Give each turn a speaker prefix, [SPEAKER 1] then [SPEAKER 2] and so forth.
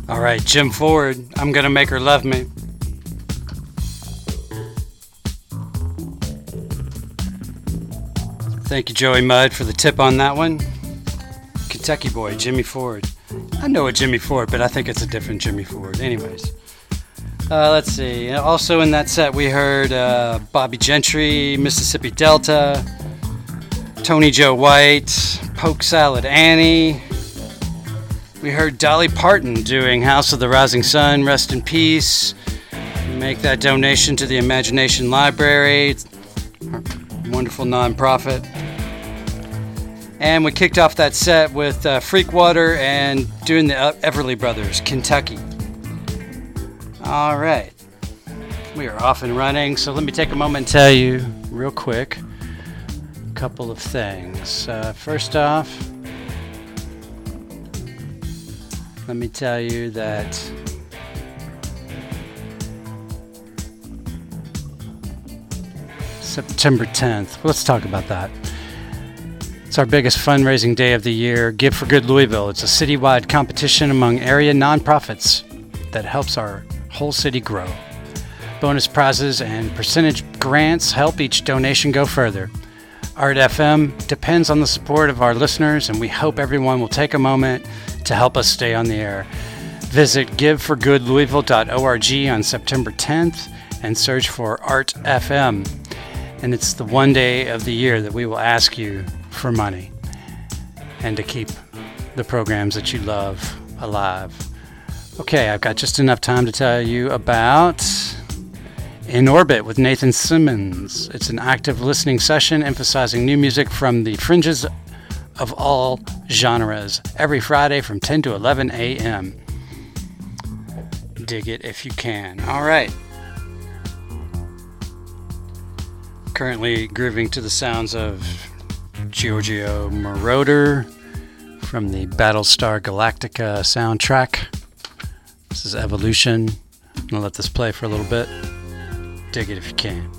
[SPEAKER 1] All right, Jim Ford, I'm gonna make her love me. Thank you, Joey Mudd, for the tip on that one. Kentucky boy, Jimmy Ford. I know a Jimmy Ford, but I think it's a different Jimmy Ford. Anyways, let's see. Also in that set, we heard Bobby Gentry, Mississippi Delta, Tony Joe White, Poke Salad Annie. We heard Dolly Parton doing House of the Rising Sun, rest in peace. Make that donation to the Imagination Library, our wonderful nonprofit. And we kicked off that set with Freakwater and doing the Everly Brothers, Kentucky. All right. We are off and running, so let me take a moment and tell you real quick a couple of things. First off, let me tell you that September 10th, let's talk about that. It's our biggest fundraising day of the year, Give for Good Louisville. It's a citywide competition among area nonprofits that helps our whole city grow. Bonus prizes and percentage grants help each donation go further. Art FM depends on the support of our listeners, and we hope everyone will take a moment to help us stay on the air. Visit giveforgoodlouisville.org on September 10th and search for Art FM. And it's the one day of the year that we will ask you for money and to keep the programs that you love alive. Okay, I've got just enough time to tell you about In Orbit with Nathan Simmons. It's an active listening session emphasizing new music from the fringes of all genres every Friday from 10 to 11 a.m. Dig it if you can. All right. Currently grooving to the sounds of Giorgio Moroder from the Battlestar Galactica soundtrack. This is Evolution. I'm going to let this play for a little bit. Dig it if you can.